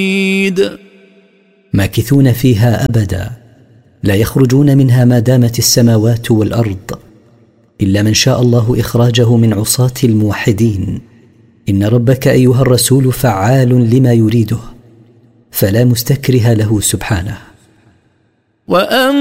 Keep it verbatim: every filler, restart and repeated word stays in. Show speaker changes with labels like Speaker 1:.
Speaker 1: ماكثون فيها أبدا لا يخرجون منها ما دامت السماوات والأرض إلا من شاء الله إخراجه من عصاة الموحدين. إن ربك أيها الرسول فعال لما يريده فلا مستكره له سبحانه.